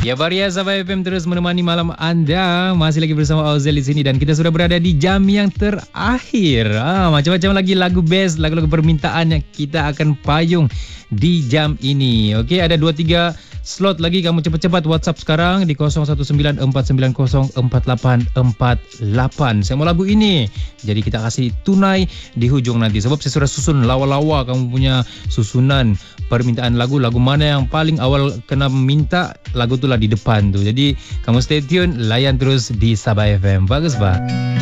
Ya, Baria Sabah FM terus menemani malam anda. Masih lagi bersama Auzel di sini dan kita sudah berada di jam yang terakhir. Macam-macam lagi lagu best, lagu-lagu permintaan yang kita akan payung di jam ini. Okey, ada 2-3 slot lagi. Kamu cepat-cepat WhatsApp sekarang di 0194904848. Saya mau lagu ini. Jadi kita kasih tunai di hujung nanti. Sebab saya sudah susun lawa-lawa kamu punya susunan permintaan lagu mana yang paling awal kena minta, lagu itulah di depan tu. Jadi kamu stay tune, layan terus di Sabah FM. Bagus, Pak.